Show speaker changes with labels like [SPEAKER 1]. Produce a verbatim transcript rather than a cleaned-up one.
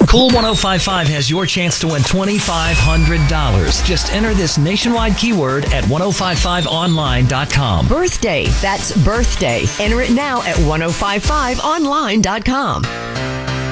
[SPEAKER 1] Cool one oh five five has your chance to win twenty-five hundred dollars. Just enter this nationwide keyword at ten fifty-five online dot com.
[SPEAKER 2] Birthday. That's birthday. Enter it now at ten fifty-five online dot com.